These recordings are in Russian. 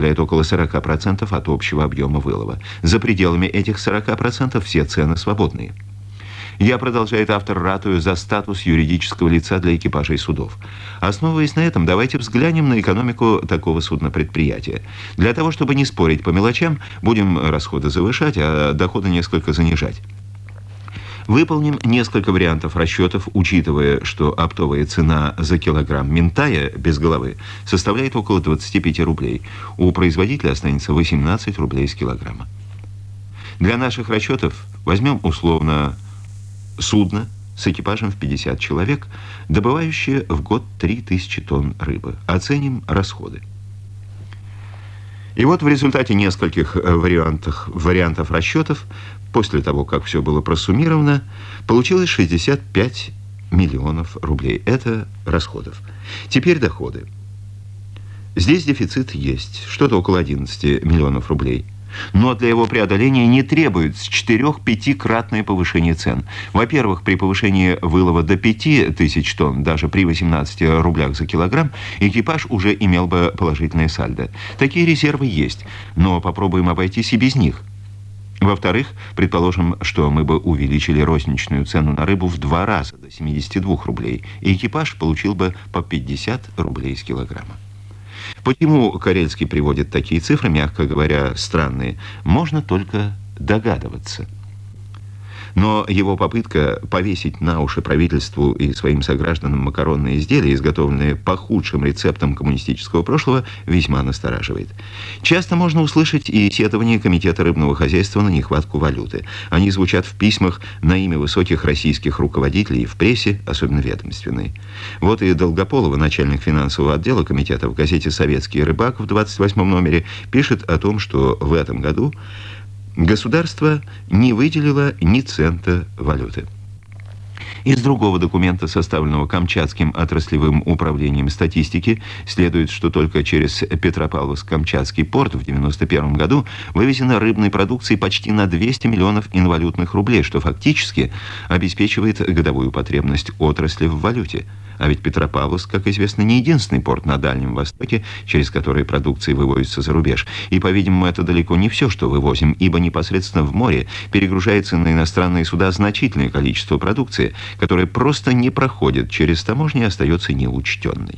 составляет около 40% от общего объема вылова. За пределами этих 40% все цены свободные. Я, продолжает автор, ратую за статус юридического лица для экипажей судов. Основываясь на этом, давайте взглянем на экономику такого судно-предприятия. Для того, чтобы не спорить по мелочам, будем расходы завышать, а доходы несколько занижать. Выполним несколько вариантов расчетов, учитывая, что оптовая цена за килограмм минтая без головы составляет около 25 рублей. У производителя останется 18 рублей с килограмма. Для наших расчетов возьмем условно судно с экипажем в 50 человек, добывающее в год 3000 тонн рыбы. Оценим расходы. И вот в результате нескольких вариантов расчетов, после того, как все было просуммировано, получилось 65 миллионов рублей. Это расходов. Теперь доходы. Здесь дефицит есть, что-то около 11 миллионов рублей. Но для его преодоления не требуется 4-5-кратное повышение цен. Во-первых, при повышении вылова до 5000 тонн, даже при 18 рублях за килограмм, экипаж уже имел бы положительное сальдо. Такие резервы есть, но попробуем обойтись и без них. Во-вторых, предположим, что мы бы увеличили розничную цену на рыбу в 2 раза, до 72 рублей, и экипаж получил бы по 50 рублей с килограмма. Почему Карельский приводит такие цифры, мягко говоря, странные, можно только догадываться. Но его попытка повесить на уши правительству и своим согражданам макаронные изделия, изготовленные по худшим рецептам коммунистического прошлого, весьма настораживает. Часто можно услышать и сетования Комитета рыбного хозяйства на нехватку валюты. Они звучат в письмах на имя высоких российских руководителей и в прессе, особенно ведомственной. Вот и Долгополова, начальник финансового отдела комитета, в газете «Советский рыбак» в 28-м номере пишет о том, что в этом году государство не выделило ни цента валюты. Из другого документа, составленного Камчатским отраслевым управлением статистики, следует, что только через Петропавловск-Камчатский порт в 1991 году вывезено рыбной продукции почти на 200 миллионов инвалютных рублей, что фактически обеспечивает годовую потребность отрасли в валюте. А ведь Петропавловск, как известно, не единственный порт на Дальнем Востоке, через который продукция вывозится за рубеж. И, по-видимому, это далеко не все, что вывозим, ибо непосредственно в море перегружается на иностранные суда значительное количество продукции, которая просто не проходит через таможню и остается неучтенной.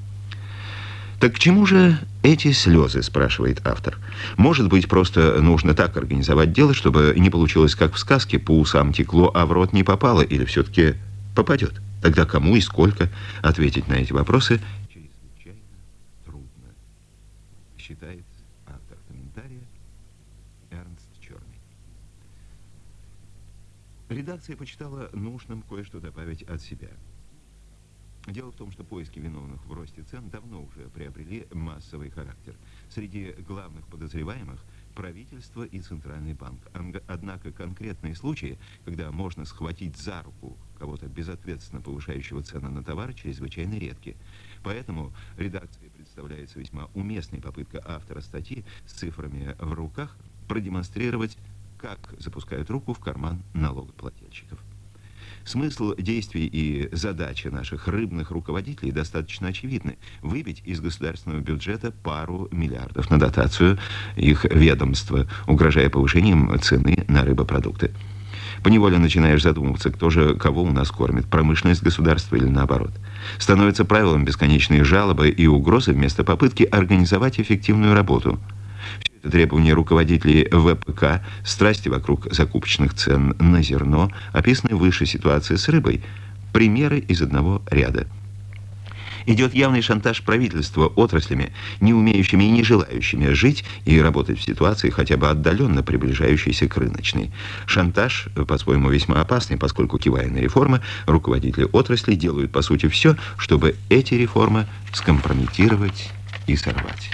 Так к чему же эти слезы, спрашивает автор. Может быть, просто нужно так организовать дело, чтобы не получилось, как в сказке, по усам текло, а в рот не попало, или все-таки попадет? Тогда кому и сколько ответить на эти вопросы чрезвычайно трудно, считает автор комментария Эрнст Черный. Редакция почитала нужным кое-что добавить от себя. Дело в том, что поиски виновных в росте цен давно уже приобрели массовый характер. Среди главных подозреваемых правительство и Центральный банк. Однако конкретные случаи, когда можно схватить за руку кого-то безответственно повышающего цены на товар, чрезвычайно редки. Поэтому редакции представляется весьма уместной попытка автора статьи с цифрами в руках продемонстрировать, как запускают руку в карман налогоплательщиков. Смысл действий и задача наших рыбных руководителей достаточно очевидны. Выбить из государственного бюджета пару миллиардов на дотацию их ведомства, угрожая повышением цены на рыбопродукты. Поневоле начинаешь задумываться, кто же кого у нас кормит, промышленность, государство или наоборот. Становится правилом бесконечные жалобы и угрозы вместо попытки организовать эффективную работу. Все это требования руководителей ВПК, страсти вокруг закупочных цен на зерно, описанная выше ситуация с рыбой, примеры из одного ряда. Идет явный шантаж правительства отраслями, не умеющими и не желающими жить и работать в ситуации, хотя бы отдаленно приближающейся к рыночной. Шантаж, по-своему, весьма опасный, поскольку, кивая на реформы, руководители отрасли делают, по сути, все, чтобы эти реформы скомпрометировать и сорвать.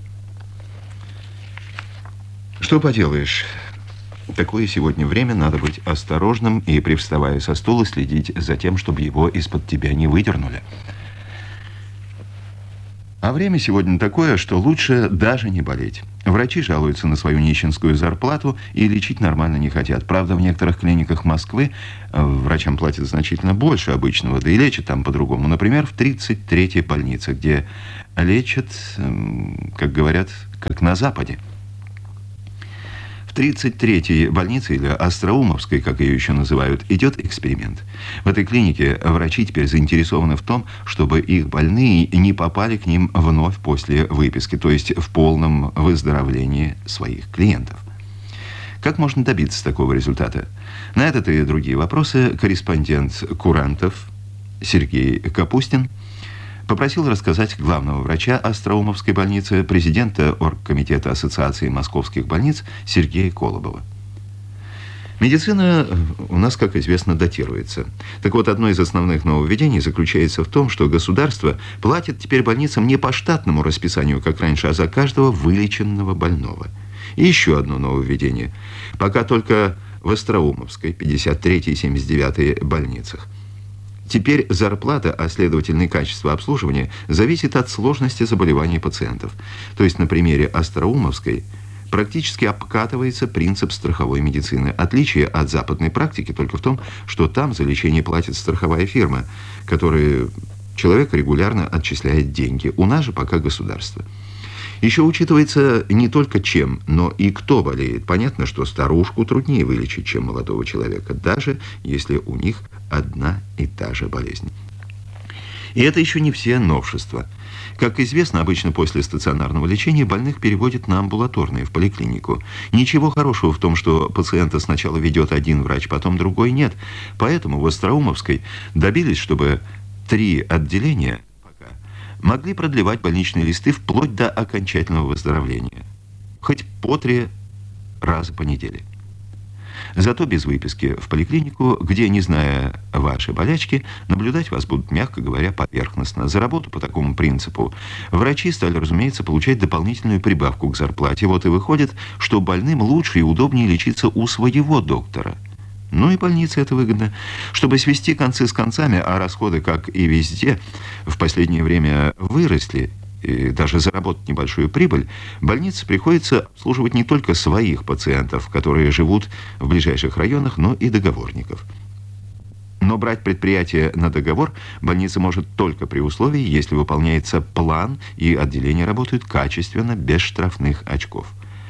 Что поделаешь? Такое сегодня время, надо быть осторожным и, привставая со стула, следить за тем, чтобы его из-под тебя не выдернули. А время сегодня такое, что лучше даже не болеть. Врачи жалуются на свою нищенскую зарплату и лечить нормально не хотят. Правда, в некоторых клиниках Москвы врачам платят значительно больше обычного, да и лечат там по-другому. Например, в 33-й больнице, где лечат, как говорят, как на Западе. В 33-й больнице, или Остроумовской, как ее еще называют, идет эксперимент. В этой клинике врачи теперь заинтересованы в том, чтобы их больные не попали к ним вновь после выписки, то есть в полном выздоровлении своих клиентов. Как можно добиться такого результата? На этот и другие вопросы корреспондент «Курантов» Сергей Капустин попросил рассказать главного врача Остроумовской больницы, президента Оргкомитета Ассоциации московских больниц Сергея Колобова. Медицина у нас, как известно, датируется. Так вот, одно из основных нововведений заключается в том, что государство платит теперь больницам не по штатному расписанию, как раньше, а за каждого вылеченного больного. И еще одно нововведение. Пока только в Остроумовской, 53-й и 79-й больницах. Теперь зарплата, а следовательно и качество обслуживания, зависит от сложности заболеваний пациентов. То есть на примере Остроумовской практически обкатывается принцип страховой медицины. Отличие от западной практики только в том, что там за лечение платит страховая фирма, которой человек регулярно отчисляет деньги. У нас же пока государство. Еще учитывается не только чем, но и кто болеет. Понятно, что старушку труднее вылечить, чем молодого человека, даже если у них одна и та же болезнь. И это еще не все новшества. Как известно, обычно после стационарного лечения больных переводят на амбулаторные, в поликлинику. Ничего хорошего в том, что пациента сначала ведет один врач, потом другой нет. Поэтому в Остроумовской добились, чтобы 3 отделения могли продлевать больничные листы вплоть до окончательного выздоровления. Хоть по 3 раза по неделе. Зато без выписки в поликлинику, где, не зная вашей болячки, наблюдать вас будут, мягко говоря, поверхностно. За работу по такому принципу врачи стали, разумеется, получать дополнительную прибавку к зарплате. Вот и выходит, что больным лучше и удобнее лечиться у своего доктора. Ну и больнице это выгодно. Чтобы свести концы с концами, а расходы, как и везде, в последнее время выросли, и даже заработать небольшую прибыль, больнице приходится обслуживать не только своих пациентов, которые живут в ближайших районах, но и договорников. Но брать предприятие на договор больница может только при условии, если выполняется план и отделения работают качественно, без штрафных очков.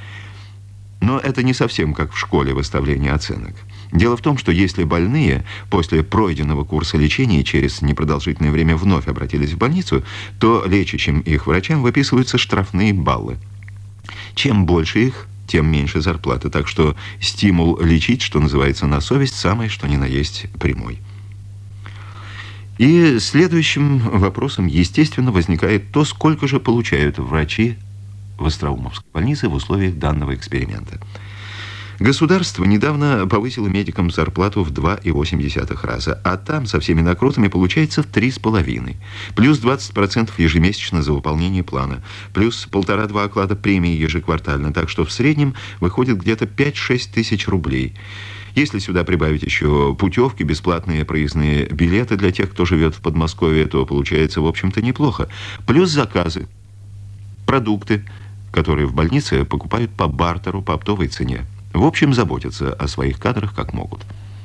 Но это не совсем как в школе выставление оценок. Дело в том, что если больные после пройденного курса лечения через непродолжительное время вновь обратились в больницу, то лечащим их врачам выписываются штрафные баллы. Чем больше их, тем меньше зарплаты. Так что стимул лечить, что называется, на совесть, самое что ни на есть прямой. И следующим вопросом, естественно, возникает то, сколько же получают врачи в Остроумовской больнице в условиях данного эксперимента. Государство недавно повысило медикам зарплату в 2,8 раза, а там со всеми накрутами получается в 3,5. Плюс 20% ежемесячно за выполнение плана, плюс 1,5-2 оклада премии ежеквартально, так что в среднем выходит где-то 5-6 тысяч рублей. Если сюда прибавить еще путевки, бесплатные проездные билеты для тех, кто живет в Подмосковье, то получается, в общем-то, неплохо. Плюс заказы, продукты, которые в больнице покупают по бартеру, по оптовой цене. В общем, заботятся о своих кадрах как могут.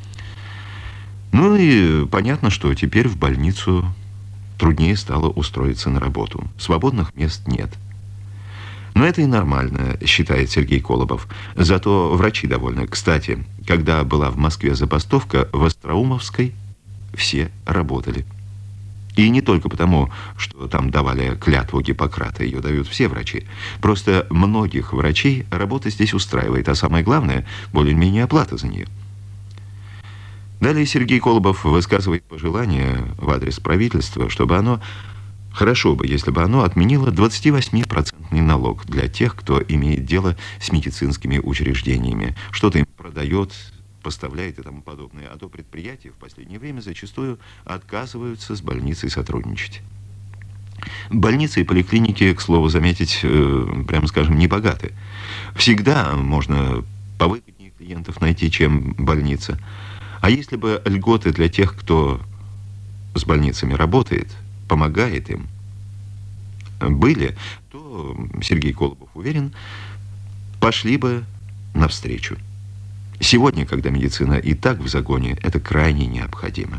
Ну и понятно, что теперь в больницу труднее стало устроиться на работу. Свободных мест нет. Но это и нормально, считает Сергей Колобов. Зато врачи довольны. Кстати, когда была в Москве забастовка, в Остроумовской все работали. И не только потому, что там давали клятву Гиппократа, ее дают все врачи. Просто многих врачей работа здесь устраивает, а самое главное, более-менее оплата за нее. Далее Сергей Колобов высказывает пожелание в адрес правительства, чтобы оно, хорошо бы, если бы оно отменило 28% налог для тех, кто имеет дело с медицинскими учреждениями, что-то им продает, поставляет и тому подобное, а то предприятия в последнее время зачастую отказываются с больницей сотрудничать. Больницы и поликлиники, к слову заметить, прямо скажем, не богаты. Всегда можно повыгоднее клиентов найти, чем больница. А если бы льготы для тех, кто с больницами работает, помогает им, были, то, Сергей Колобов уверен, пошли бы навстречу. Сегодня, когда медицина и так в загоне, это крайне необходимо.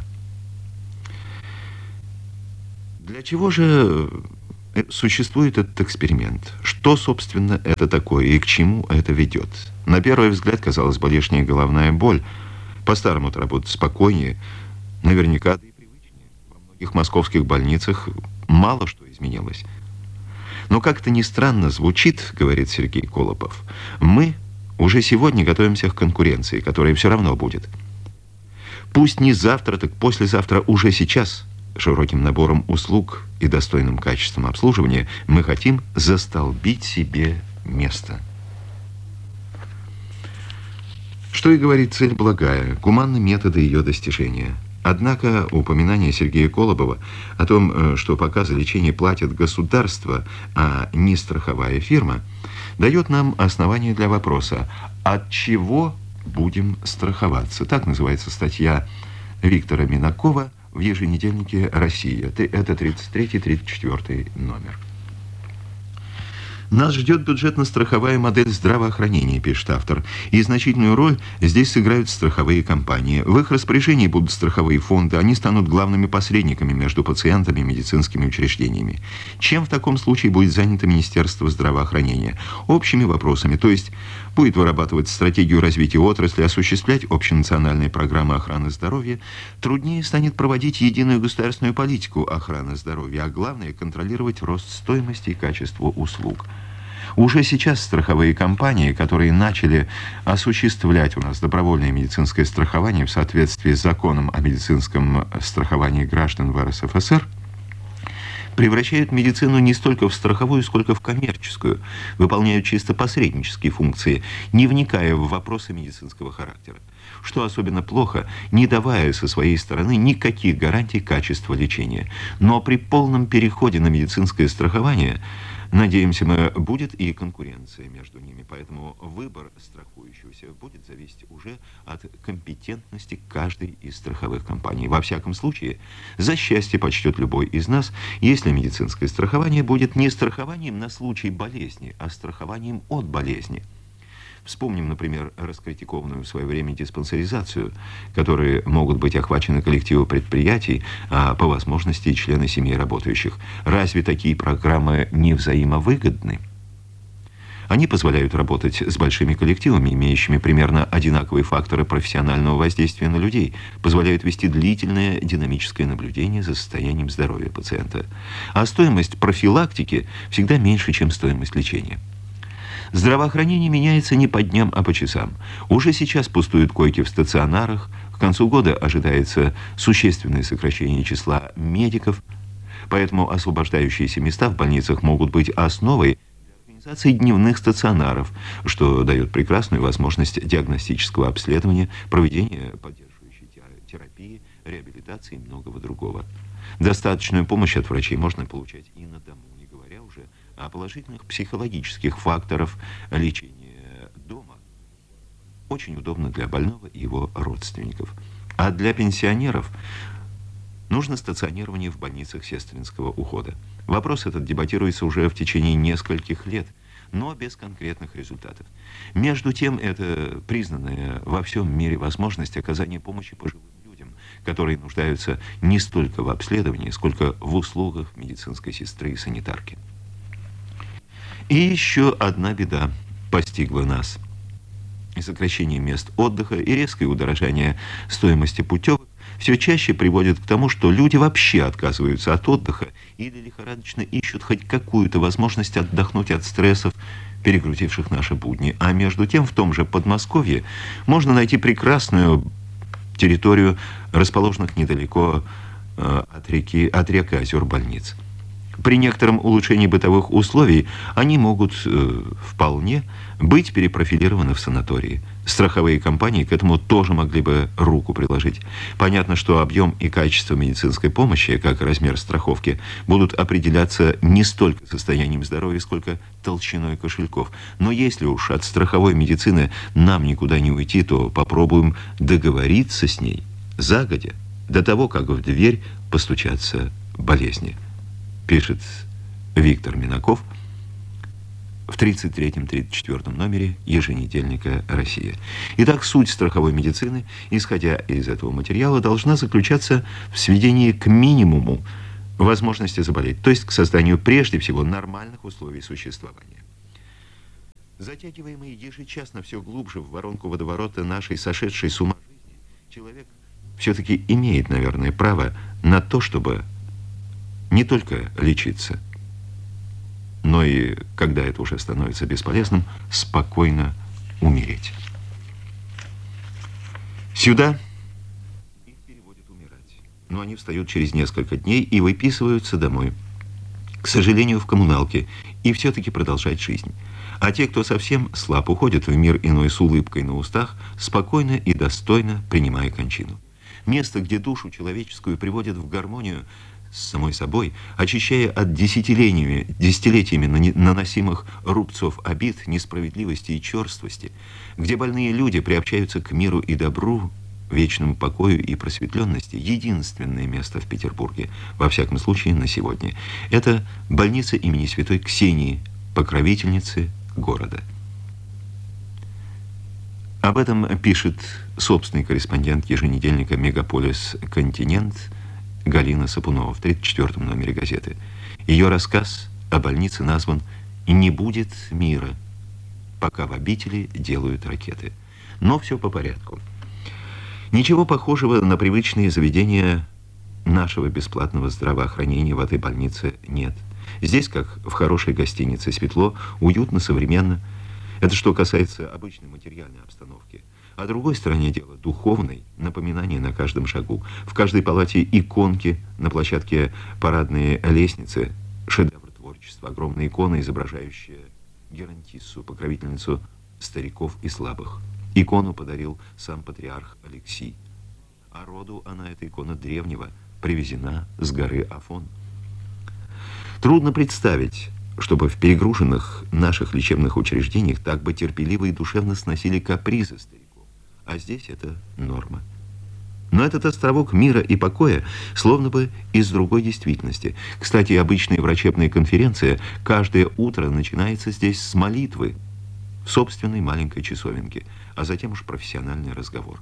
Для чего же существует этот эксперимент? Что, собственно, это такое и к чему это ведет? На первый взгляд, казалось бы, лишняя головная боль. По-старому-то работать спокойнее, наверняка, да и привычнее. Во многих московских больницах мало что изменилось. Но как-то не странно звучит, говорит Сергей Колобов, мы уже сегодня готовимся к конкуренции, которая все равно будет. Пусть не завтра, так послезавтра, уже сейчас, широким набором услуг и достойным качеством обслуживания, мы хотим застолбить себе место. Что и говорит, цель благая, гуманны методы ее достижения. Однако упоминание Сергея Колобова о том, что пока за лечение платит государство, а не страховая фирма, дает нам основание для вопроса, от чего будем страховаться. Так называется статья Виктора Минакова в еженедельнике «Россия». Это 33-34 номер. Нас ждет бюджетно-страховая модель здравоохранения, пишет автор, и значительную роль здесь сыграют страховые компании. В их распоряжении будут страховые фонды, они станут главными посредниками между пациентами и медицинскими учреждениями. Чем в таком случае будет занято Министерство здравоохранения? Общими вопросами, то есть будет вырабатывать стратегию развития отрасли, осуществлять общенациональные программы охраны здоровья, труднее станет проводить единую государственную политику охраны здоровья, а главное – контролировать рост стоимости и качества услуг. Уже сейчас страховые компании, которые начали осуществлять у нас добровольное медицинское страхование в соответствии с законом о медицинском страховании граждан в РСФСР, превращают медицину не столько в страховую, сколько в коммерческую, выполняют чисто посреднические функции, не вникая в вопросы медицинского характера. Что особенно плохо, не давая со своей стороны никаких гарантий качества лечения. Но при полном переходе на медицинское страхование, надеемся мы, будет и конкуренция между ними. Поэтому выбор страхующегося будет зависеть уже от компетентности каждой из страховых компаний. Во всяком случае, за счастье почтет любой из нас, если медицинское страхование будет не страхованием на случай болезни, а страхованием от болезни. Вспомним, например, раскритикованную в свое время диспансеризацию, которой могут быть охвачены коллективы предприятий, а по возможности и члены семьи работающих. Разве такие программы не взаимовыгодны? Они позволяют работать с большими коллективами, имеющими примерно одинаковые факторы профессионального воздействия на людей, позволяют вести длительное динамическое наблюдение за состоянием здоровья пациента. А стоимость профилактики всегда меньше, чем стоимость лечения. Здравоохранение меняется не по дням, а по часам. Уже сейчас пустуют койки в стационарах, к концу года ожидается существенное сокращение числа медиков, поэтому освобождающиеся места в больницах могут быть основой для организации дневных стационаров, что дает прекрасную возможность диагностического обследования, проведения поддерживающей терапии, реабилитации и многого другого. Достаточную помощь от врачей можно получать и на дому, не говоря уже о положительных психологических факторах лечения дома. Очень удобно для больного и его родственников. А для пенсионеров нужно стационирование в больницах сестринского ухода. Вопрос этот дебатируется уже в течение нескольких лет, но без конкретных результатов. Между тем, это признанная во всем мире возможность оказания помощи пожилым людям, которые нуждаются не столько в обследовании, сколько в услугах медицинской сестры и санитарки. И еще одна беда постигла нас. И сокращение мест отдыха, и резкое удорожание стоимости путевок все чаще приводит к тому, что люди вообще отказываются от отдыха или лихорадочно ищут хоть какую-то возможность отдохнуть от стрессов, перегрузивших наши будни. А между тем в том же Подмосковье можно найти прекрасную территорию, расположенных недалеко от рек и озер больниц. При некотором улучшении бытовых условий они могут вполне быть перепрофилированы в санатории. Страховые компании к этому тоже могли бы руку приложить. Понятно, что объем и качество медицинской помощи, как и размер страховки, будут определяться не столько состоянием здоровья, сколько толщиной кошельков. Но если уж от страховой медицины нам никуда не уйти, то попробуем договориться с ней загодя, до того, как в дверь постучатся болезни. Пишет Виктор Минаков в 33-34 номере еженедельника «Россия». Итак, суть страховой медицины, исходя из этого материала, должна заключаться в сведении к минимуму возможности заболеть, то есть к созданию прежде всего нормальных условий существования. Затягиваемый ежечасно все глубже в воронку водоворота нашей сошедшей с ума жизни, человек все-таки имеет, наверное, право на то, чтобы не только лечиться, но и, когда это уже становится бесполезным, спокойно умереть. Сюда их переводят умирать, но они встают через несколько дней и выписываются домой. К сожалению, в коммуналке, и все-таки продолжать жизнь. А те, кто совсем слаб, уходят в мир иной с улыбкой на устах, спокойно и достойно принимая кончину. Место, где душу человеческую приводят в гармонию с самой собой, очищая от десятилетиями наносимых рубцов обид, несправедливости и черствости, где больные люди приобщаются к миру и добру, вечному покою и просветленности, единственное место в Петербурге, во всяком случае на сегодня, это больница имени святой Ксении, покровительницы города. Об этом пишет собственный корреспондент еженедельника «Мегаполис Континент» Галина Сапунова в 34-м номере газеты. Ее рассказ о больнице назван «Не будет мира, пока в обители делают ракеты». Но все по порядку. Ничего похожего на привычные заведения нашего бесплатного здравоохранения в этой больнице нет. Здесь, как в хорошей гостинице, светло, уютно, современно. Это что касается обычной материальной обстановки. А другой стороне дела духовной, напоминание на каждом шагу. В каждой палате иконки, на площадке парадные лестницы, шедевр творчества, огромная икона, изображающая Геронтиссу, покровительницу стариков и слабых. Икону подарил сам патриарх Алексий. А роду она, эта икона древнего, привезена с горы Афон. Трудно представить, чтобы в перегруженных наших лечебных учреждениях так бы терпеливо и душевно сносили капризы стариков. А здесь это норма. Но этот островок мира и покоя словно бы из другой действительности. Кстати, обычная врачебная конференция каждое утро начинается здесь с молитвы в собственной маленькой часовенке, а затем уж профессиональный разговор.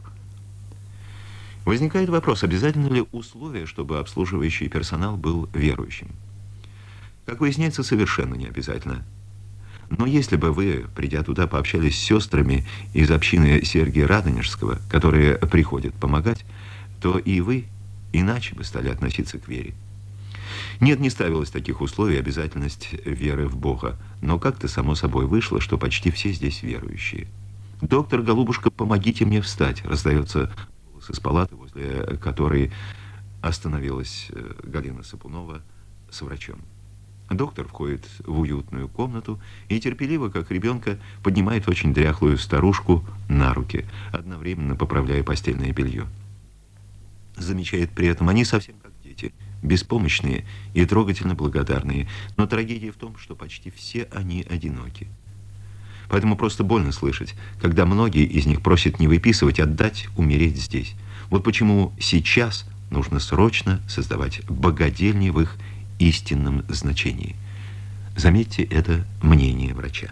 Возникает вопрос, обязательно ли условие, чтобы обслуживающий персонал был верующим? Как выясняется, совершенно не обязательно. Но если бы вы, придя туда, пообщались с сестрами из общины Сергия Радонежского, которые приходят помогать, то и вы иначе бы стали относиться к вере. Нет, не ставилось таких условий обязательность веры в Бога, но как-то само собой вышло, что почти все здесь верующие. «Доктор, голубушка, помогите мне встать», раздается голос из палаты, возле которой остановилась Галина Сапунова с врачом. Доктор входит в уютную комнату и терпеливо, как ребенка, поднимает очень дряхлую старушку на руки, одновременно поправляя постельное белье. Замечает при этом, они совсем как дети, беспомощные и трогательно благодарные, но трагедия в том, что почти все они одиноки. Поэтому просто больно слышать, когда многие из них просят не выписывать, а дать умереть здесь. Вот почему сейчас нужно срочно создавать богадельни в их истинном значении. Заметьте, это мнение врача.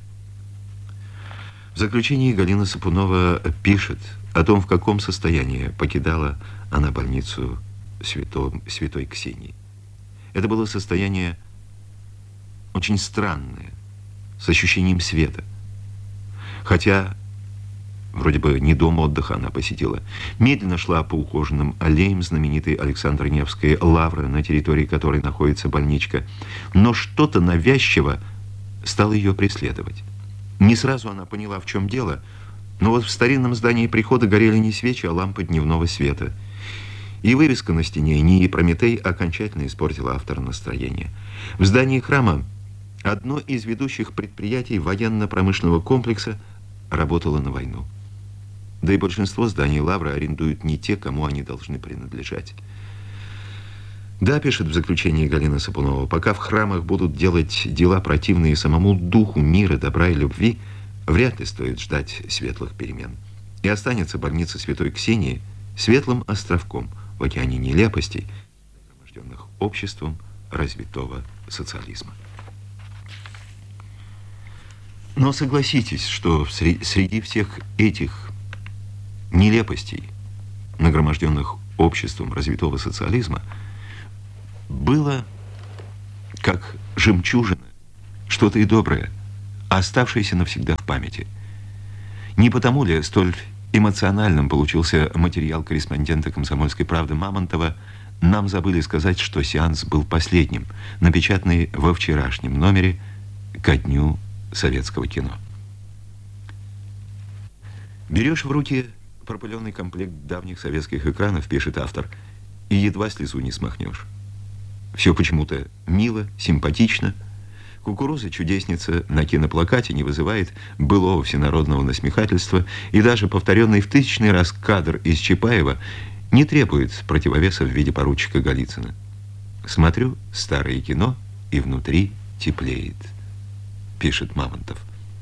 В заключении Галина Сапунова пишет о том, в каком состоянии покидала она больницу святой Ксении. Это было состояние очень странное, с ощущением света. Хотя вроде бы не дом отдыха она посетила. Медленно шла по ухоженным аллеям знаменитой Александры Невской лавры, на территории которой находится больничка. Но что-то навязчиво стало ее преследовать. Не сразу она поняла, в чем дело, но вот в старинном здании прихода горели не свечи, а лампы дневного света. И вывеска на стене «НИИ Прометей» окончательно испортила автора настроения. В здании храма одно из ведущих предприятий военно-промышленного комплекса работало на войну. Да и большинство зданий лавры арендуют не те, кому они должны принадлежать. Да, пишет в заключении Галина Сапунова, пока в храмах будут делать дела, противные самому духу мира, добра и любви, вряд ли стоит ждать светлых перемен. И останется больница святой Ксении светлым островком в океане нелепостей, нагроможденных обществом развитого социализма. Но согласитесь, что среди всех этих нелепостей, нагроможденных обществом развитого социализма, было, как жемчужина, что-то и доброе, оставшееся навсегда в памяти. Не потому ли столь эмоциональным получился материал корреспондента «Комсомольской правды» Мамонтова, нам забыли сказать, что сеанс был последним, напечатанный во вчерашнем номере ко дню советского кино. Берешь в руки пропыленный комплект давних советских экранов, пишет автор, и едва слезу не смахнешь. Все почему-то мило, симпатично. Кукуруза-чудесница на киноплакате не вызывает былого всенародного насмехательства, и даже повторенный в тысячный раз кадр из Чапаева не требует противовеса в виде поручика Голицына. Смотрю старое кино, и внутри теплеет, пишет Мамонтов.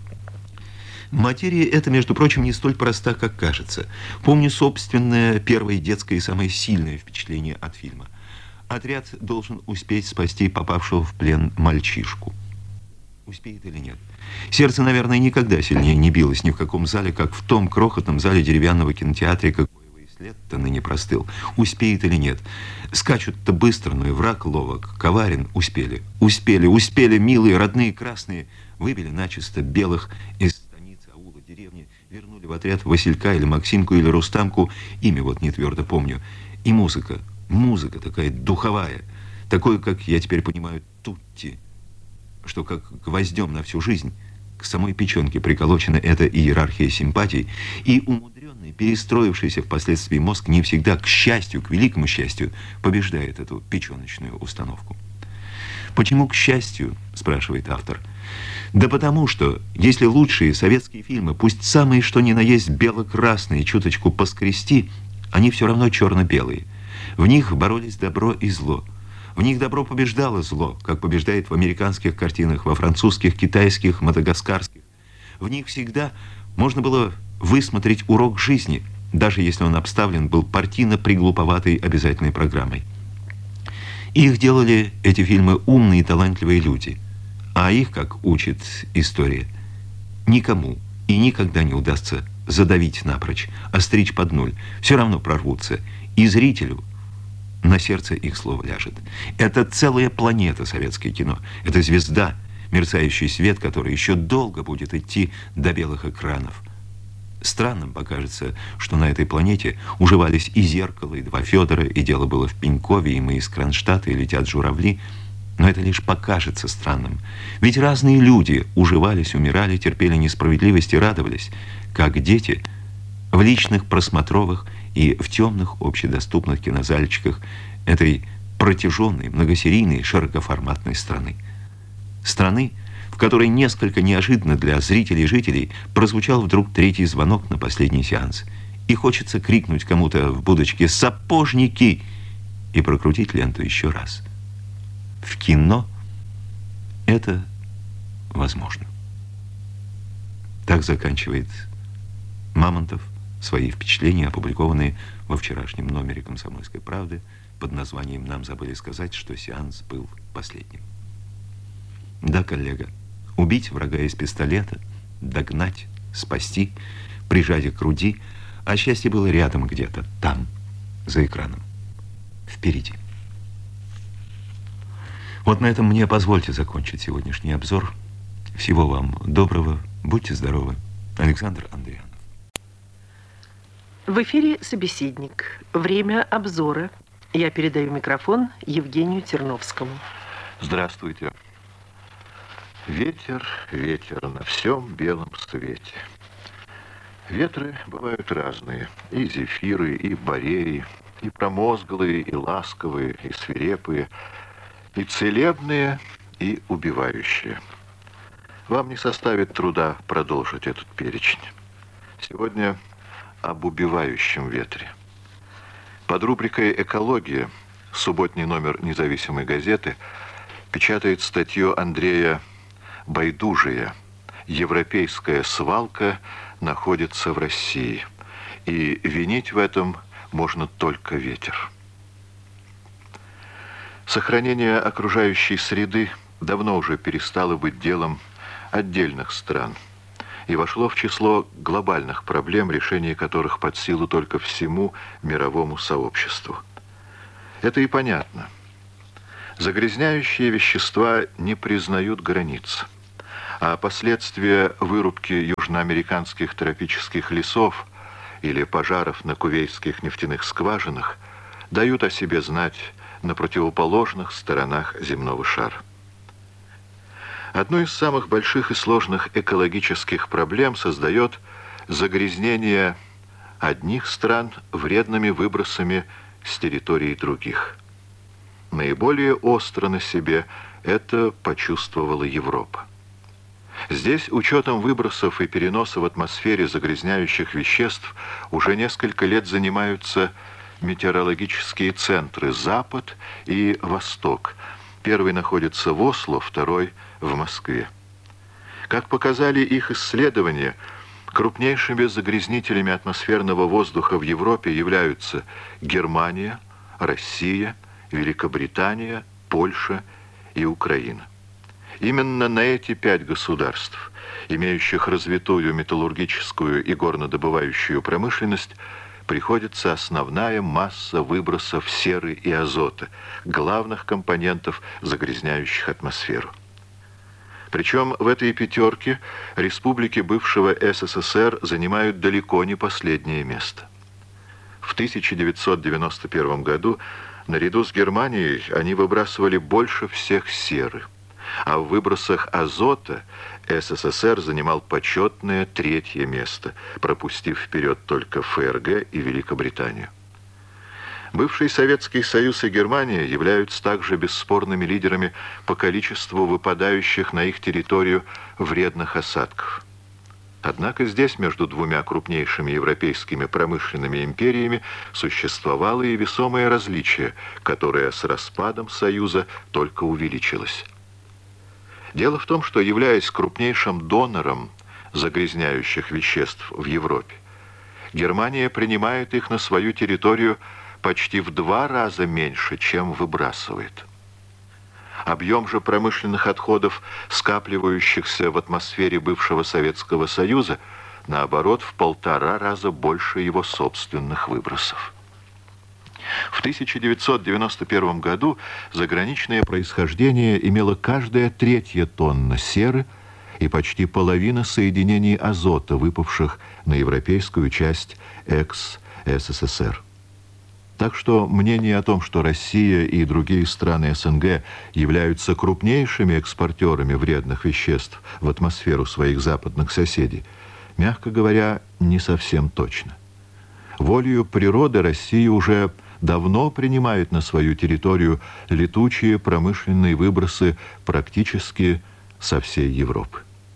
Материя эта, между прочим, не столь проста, как кажется. Помню собственное первое детское и самое сильное впечатление от фильма. Отряд должен успеть спасти попавшего в плен мальчишку. Успеет или нет? Сердце, наверное, никогда сильнее не билось ни в каком зале, как в том крохотном зале деревянного кинотеатра, какой и след-то ныне простыл. Успеет или нет? Скачут-то быстро, но и враг ловок, коварен. Успели, успели, успели, милые, родные, красные. Выбили начисто белых из станицы, аула, деревни, вернули в отряд Василька или Максимку или Рустамку, имя вот не твердо помню. И музыка такая духовая, такое, как я теперь понимаю, тутти, что как гвоздем на всю жизнь к самой печенке приколочена эта иерархия симпатий, и умудренный, перестроившийся впоследствии мозг не всегда, к счастью, к великому счастью, побеждает эту печеночную установку. Почему к счастью, спрашивает автор? Да потому что, если лучшие советские фильмы, пусть самые что ни на есть бело-красные, чуточку поскрести, они все равно черно-белые. В них боролись добро и зло. В них добро побеждало зло, как побеждает в американских картинах, во французских, китайских, мадагаскарских. В них всегда можно было высмотреть урок жизни, даже если он обставлен был партийно-приглуповатой обязательной программой. Их делали, эти фильмы, умные и талантливые люди. А их, как учит история, никому и никогда не удастся задавить напрочь, остричь под ноль. Все равно прорвутся. И зрителю на сердце их слово ляжет. Это целая планета советское кино. Это звезда, мерцающий свет, который еще долго будет идти до белых экранов. Странным покажется, что на этой планете уживались и «Зеркало», и «Два Федора», и «Дело было в Пенькове», и «Мы из Кронштадта», и «Летят журавли». Но это лишь покажется странным. Ведь разные люди уживались, умирали, терпели несправедливость и радовались, как дети в личных просмотровых и в темных общедоступных кинозальчиках этой протяженной, многосерийной, широкоформатной страны. Страны, в которой несколько неожиданно для зрителей и жителей прозвучал вдруг третий звонок на последний сеанс. И хочется крикнуть кому-то в будочке «Сапожники!» и прокрутить ленту еще раз. В кино это возможно. Так заканчивает Мамонтов свои впечатления, опубликованные во вчерашнем номере «Комсомольской правды» под названием «Нам забыли сказать, что сеанс был последним». Да, коллега, убить врага из пистолета, догнать, спасти, прижать к груди, а счастье было рядом где-то, там, за экраном, впереди. Вот на этом мне позвольте закончить сегодняшний обзор. Всего вам доброго, будьте здоровы. Александр Андрианов. В эфире «Собеседник». Время обзора. Я передаю микрофон Евгению Терновскому. Здравствуйте. Ветер, ветер на всем белом свете. Ветры бывают разные. И зефиры, и бореи, и промозглые, и ласковые, и свирепые, и целебные, и убивающие. Вам не составит труда продолжить этот перечень. Сегодня об убивающем ветре. Под рубрикой «Экология» субботний номер «Независимой газеты» печатает статью Андрея Байдужия «Европейская свалка находится в России, и винить в этом можно только ветер». Сохранение окружающей среды давно уже перестало быть делом отдельных стран и вошло в число глобальных проблем, решение которых под силу только всему мировому сообществу. Это и понятно. Загрязняющие вещества не признают границ, а последствия вырубки южноамериканских тропических лесов или пожаров на кувейтских нефтяных скважинах дают о себе знать на противоположных сторонах земного шара. Одну из самых больших и сложных экологических проблем создает загрязнение одних стран вредными выбросами с территории других. Наиболее остро на себе это почувствовала Европа. Здесь учетом выбросов и переноса в атмосфере загрязняющих веществ уже несколько лет занимаются метеорологические центры «Запад» и «Восток». Первый находится в Осло, второй – в Москве. Как показали их исследования, крупнейшими загрязнителями атмосферного воздуха в Европе являются Германия, Россия, Великобритания, Польша и Украина. Именно на эти 5 государств, имеющих развитую металлургическую и горнодобывающую промышленность, приходится основная масса выбросов серы и азота, главных компонентов, загрязняющих атмосферу. Причем в этой 5 республики бывшего СССР занимают далеко не последнее место. В 1991 году наряду с Германией они выбрасывали больше всех серы, а в выбросах азота СССР занимал почетное 3-е место, пропустив вперед только ФРГ и Великобританию. Бывший Советский Союз и Германия являются также бесспорными лидерами по количеству выпадающих на их территорию вредных осадков. Однако здесь между 2 крупнейшими европейскими промышленными империями существовало и весомое различие, которое с распадом Союза только увеличилось. Дело в том, что, являясь крупнейшим донором загрязняющих веществ в Европе, Германия принимает их на свою территорию почти в 2 раза меньше, чем выбрасывает. Объем же промышленных отходов, скапливающихся в атмосфере бывшего Советского Союза, наоборот, в 1,5 раза больше его собственных выбросов. В 1991 году заграничное происхождение имело каждая 3-я тонна серы и почти половина соединений азота, выпавших на европейскую часть экс-СССР. Так что мнение о том, что Россия и другие страны СНГ являются крупнейшими экспортерами вредных веществ в атмосферу своих западных соседей, мягко говоря, не совсем точно. Волею природы Россия уже давно принимает на свою территорию летучие промышленные выбросы практически со всей Европы.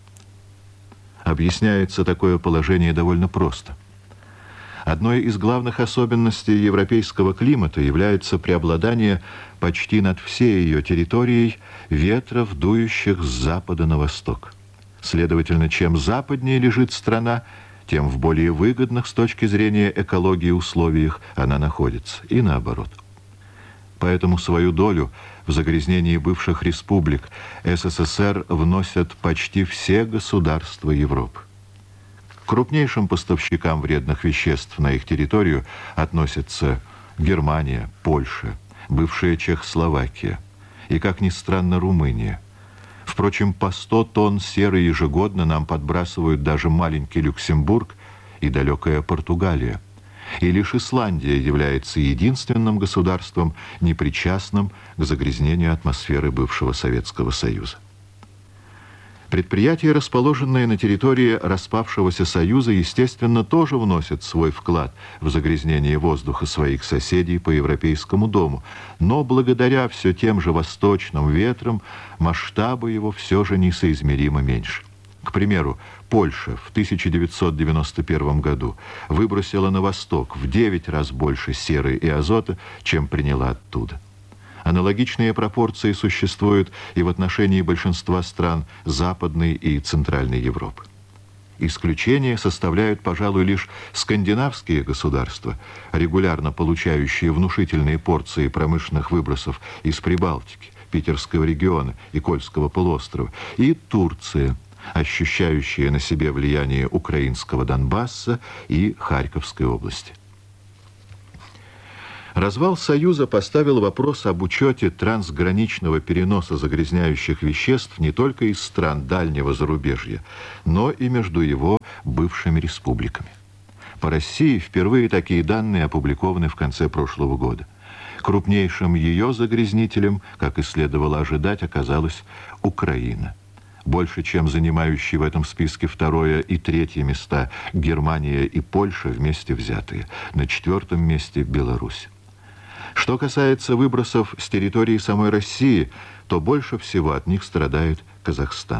Объясняется такое положение довольно просто. Одной из главных особенностей европейского климата является преобладание почти над всей ее территорией ветров, дующих с запада на восток. Следовательно, чем западнее лежит страна, тем в более выгодных с точки зрения экологии условиях она находится, и наоборот. Поэтому свою долю в загрязнении бывших республик СССР вносят почти все государства Европы. К крупнейшим поставщикам вредных веществ на их территорию относятся Германия, Польша, бывшая Чехословакия и, как ни странно, Румыния. Впрочем, по 100 тонн серы ежегодно нам подбрасывают даже маленький Люксембург и далекая Португалия. И лишь Исландия является единственным государством, непричастным к загрязнению атмосферы бывшего Советского Союза. Предприятия, расположенные на территории распавшегося Союза, естественно, тоже вносят свой вклад в загрязнение воздуха своих соседей по Европейскому дому, но благодаря все тем же восточным ветрам масштабы его все же несоизмеримо меньше. К примеру, Польша в 1991 году выбросила на восток в 9 раз больше серы и азота, чем приняла оттуда. Аналогичные пропорции существуют и в отношении большинства стран Западной и Центральной Европы. Исключение составляют, пожалуй, лишь скандинавские государства, регулярно получающие внушительные порции промышленных выбросов из Прибалтики, Питерского региона и Кольского полуострова, и Турция, ощущающие на себе влияние украинского Донбасса и Харьковской области. Развал Союза поставил вопрос об учете трансграничного переноса загрязняющих веществ не только из стран дальнего зарубежья, но и между его бывшими республиками. По России впервые такие данные опубликованы в конце прошлого года. Крупнейшим ее загрязнителем, как и следовало ожидать, оказалась Украина. Больше, чем занимающие в этом списке второе и третье места Германия и Польша вместе взятые. На 4-м месте Беларусь. Что касается выбросов с территории самой России, то больше всего от них страдает Казахстан.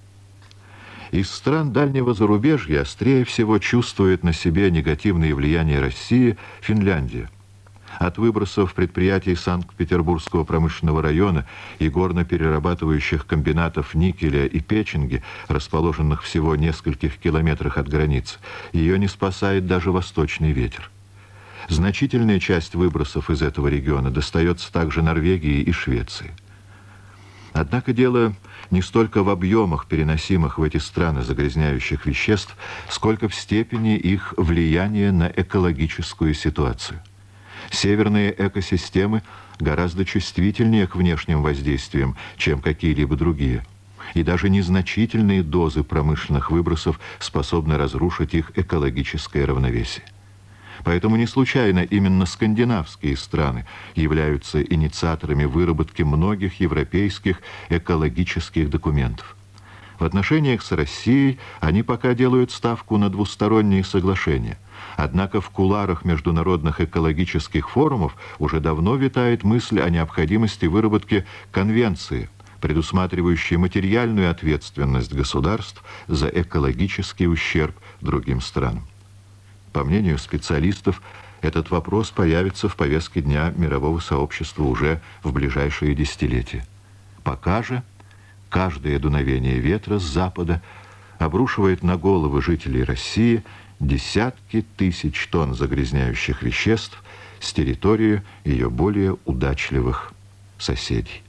Из стран дальнего зарубежья острее всего чувствует на себе негативные влияния России Финляндия. От выбросов предприятий Санкт-Петербургского промышленного района и горно-перерабатывающих комбинатов никеля и печенги, расположенных всего в нескольких километрах от границы, ее не спасает даже восточный ветер. Значительная часть выбросов из этого региона достается также Норвегии и Швеции. Однако дело не столько в объемах, переносимых в эти страны загрязняющих веществ, сколько в степени их влияния на экологическую ситуацию. Северные экосистемы гораздо чувствительнее к внешним воздействиям, чем какие-либо другие. И даже незначительные дозы промышленных выбросов способны разрушить их экологическое равновесие. Поэтому не случайно именно скандинавские страны являются инициаторами выработки многих европейских экологических документов. В отношениях с Россией они пока делают ставку на двусторонние соглашения. Однако в кулуарах международных экологических форумов уже давно витает мысль о необходимости выработки конвенции, предусматривающей материальную ответственность государств за экологический ущерб другим странам. По мнению специалистов, этот вопрос появится в повестке дня мирового сообщества уже в ближайшие десятилетия. Пока же каждое дуновение ветра с запада обрушивает на головы жителей России десятки тысяч тонн загрязняющих веществ с территории ее более удачливых соседей.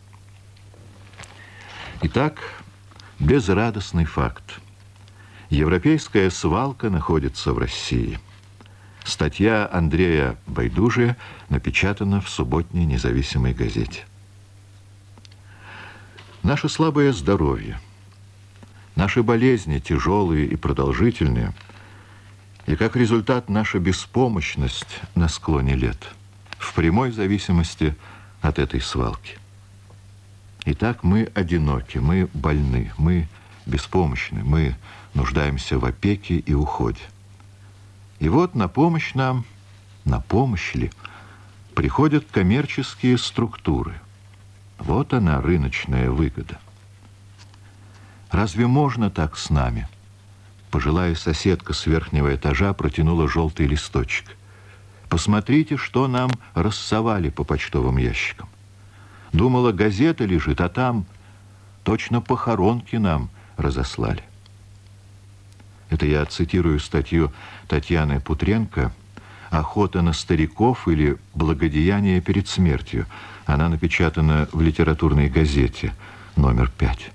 Итак, безрадостный факт. Европейская свалка находится в России. Статья Андрея Байдужия напечатана в субботней независимой газете. Наше слабое здоровье, наши болезни тяжелые и продолжительные, и как результат наша беспомощность на склоне лет, в прямой зависимости от этой свалки. Итак, мы одиноки, мы больны, мы беспомощны, мы нуждаемся в опеке и уходе. И вот на помощь нам, на помощь ли, приходят коммерческие структуры. Вот она, рыночная выгода. Разве можно так с нами? Пожилая соседка с верхнего этажа протянула желтый листочек. Посмотрите, что нам рассовали по почтовым ящикам. Думала, газета лежит, а там точно похоронки нам разослали. Это я цитирую статью Татьяны Путренко «Охота на стариков» или «Благодеяние перед смертью». Она напечатана в литературной газете номер 5.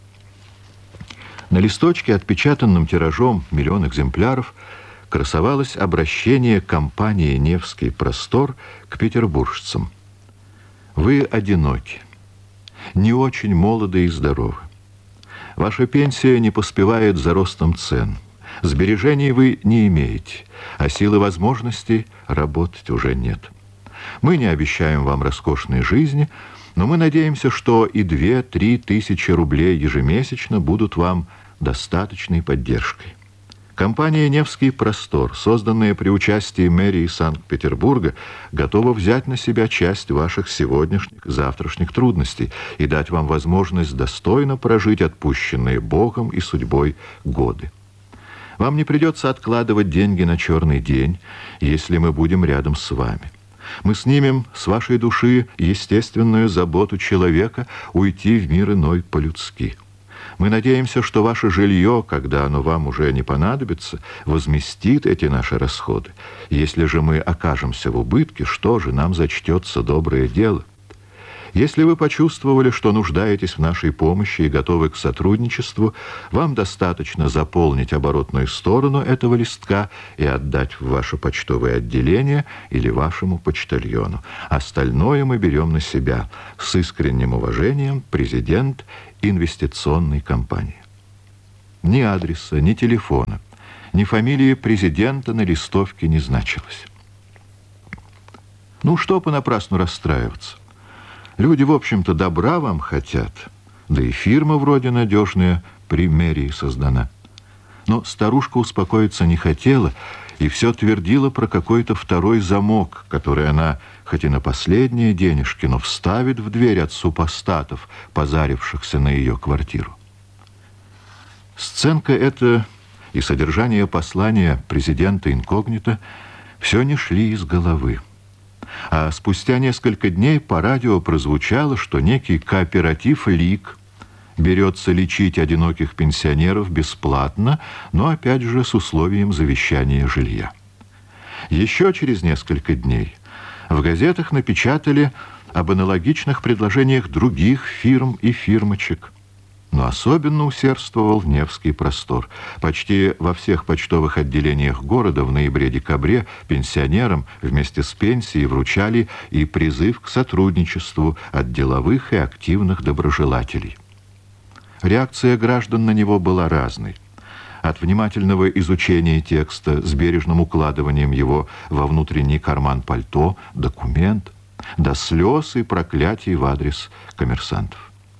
На листочке, отпечатанном тиражом 1 000 000 экземпляров, красовалось обращение компании «Невский простор» к петербуржцам. Вы одиноки, не очень молоды и здоровы. Ваша пенсия не поспевает за ростом цен. Сбережений вы не имеете, а силы возможностей работать уже нет. Мы не обещаем вам роскошной жизни, но мы надеемся, что и 2-3 тысячи рублей ежемесячно будут вам достаточной поддержкой. Компания «Невский простор», созданная при участии мэрии Санкт-Петербурга, готова взять на себя часть ваших сегодняшних, завтрашних трудностей и дать вам возможность достойно прожить отпущенные Богом и судьбой годы. Вам не придется откладывать деньги на черный день, если мы будем рядом с вами. Мы снимем с вашей души естественную заботу человека уйти в мир иной по-людски. Мы надеемся, что ваше жилье, когда оно вам уже не понадобится, возместит эти наши расходы. Если же мы окажемся в убытке, что же, нам зачтется доброе дело? Если вы почувствовали, что нуждаетесь в нашей помощи и готовы к сотрудничеству, вам достаточно заполнить оборотную сторону этого листка и отдать в ваше почтовое отделение или вашему почтальону. Остальное мы берем на себя. С искренним уважением, президент инвестиционной компании. Ни адреса, ни телефона, ни фамилии президента на листовке не значилось. Ну, что понапрасну расстраиваться? Люди, в общем-то, добра вам хотят, да и фирма вроде надежная при мэрии создана. Но старушка успокоиться не хотела и все твердила про какой-то второй замок, который она, хоть и на последние денежки, но вставит в дверь от супостатов, позарившихся на ее квартиру. Сценка эта и содержание послания президента инкогнито все не шли из головы. А спустя несколько дней по радио прозвучало, что некий кооператив «Лик» берется лечить одиноких пенсионеров бесплатно, но опять же с условием завещания жилья. Еще через несколько дней в газетах напечатали об аналогичных предложениях других фирм и фирмочек. Но особенно усердствовал Невский простор. Почти во всех почтовых отделениях города в ноябре-декабре пенсионерам вместе с пенсией вручали и призыв к сотрудничеству от деловых и активных доброжелателей. Реакция граждан на него была разной. От внимательного изучения текста с бережным укладыванием его во внутренний карман пальто, документ, до слез и проклятий в адрес коммерсантов.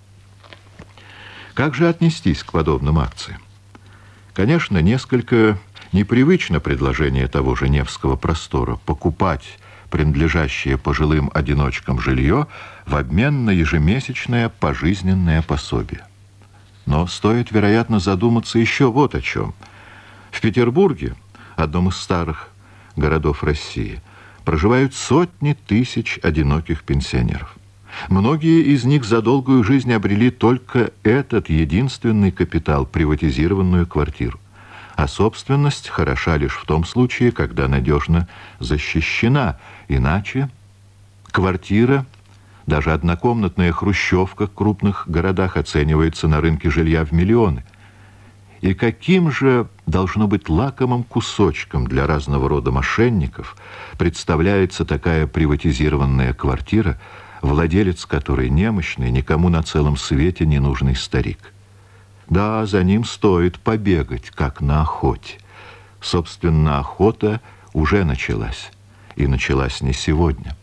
Как же отнестись к подобным акциям? Конечно, несколько непривычно предложение того же Невского простора покупать принадлежащее пожилым одиночкам жилье в обмен на ежемесячное пожизненное пособие. Но стоит, вероятно, задуматься еще вот о чем. В Петербурге, одном из старых городов России, проживают сотни тысяч одиноких пенсионеров. Многие из них за долгую жизнь обрели только этот единственный капитал, приватизированную квартиру. А собственность хороша лишь в том случае, когда надежно защищена. Иначе квартира, даже однокомнатная хрущевка в крупных городах, оценивается на рынке жилья в миллионы. И каким же должно быть лакомым кусочком для разного рода мошенников представляется такая приватизированная квартира, владелец которой немощный, никому на целом свете не нужный старик. Да, за ним стоит побегать, как на охоте. Собственно, охота уже началась. И началась не сегодня.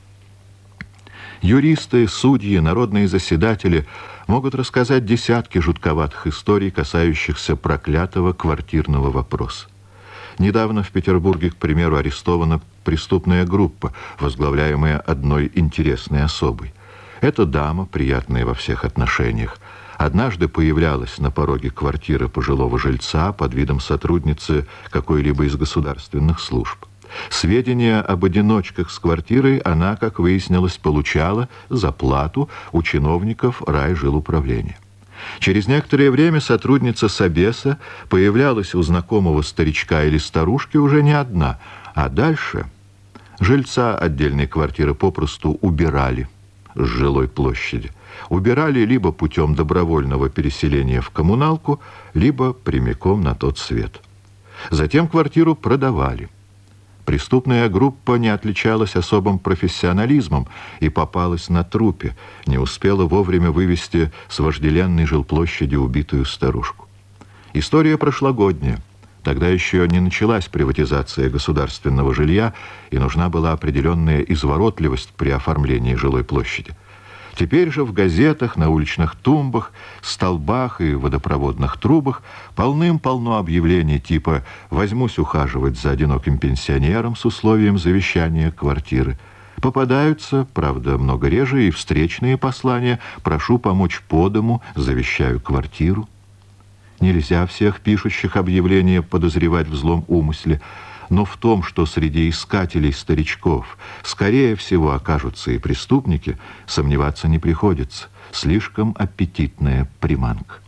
Юристы, судьи, народные заседатели могут рассказать десятки жутковатых историй, касающихся проклятого квартирного вопроса. Недавно в Петербурге, к примеру, арестована преступная группа, возглавляемая одной интересной особой. Эта дама, приятная во всех отношениях, однажды появлялась на пороге квартиры пожилого жильца под видом сотрудницы какой-либо из государственных служб. Сведения об одиночках с квартирой она, как выяснилось, получала за плату у чиновников райжилуправления. Через некоторое время сотрудница Собеса появлялась у знакомого старичка или старушки уже не одна, а дальше жильца отдельной квартиры попросту убирали с жилой площади. Убирали либо путем добровольного переселения в коммуналку, либо прямиком на тот свет. Затем квартиру продавали. Преступная группа не отличалась особым профессионализмом и попалась на трупе, не успела вовремя вывести с вожделенной жилплощади убитую старушку. История прошлогодняя. Тогда еще не началась приватизация государственного жилья, и нужна была определенная изворотливость при оформлении жилой площади. Теперь же в газетах, на уличных тумбах, столбах и водопроводных трубах полным-полно объявлений типа «возьмусь ухаживать за одиноким пенсионером с условием завещания квартиры». Попадаются, правда, много реже, и встречные послания «прошу помочь по дому, завещаю квартиру». Нельзя всех пишущих объявления подозревать в злом умысле, но в том, что среди искателей старичков скорее всего окажутся и преступники, сомневаться не приходится. Слишком аппетитная приманка.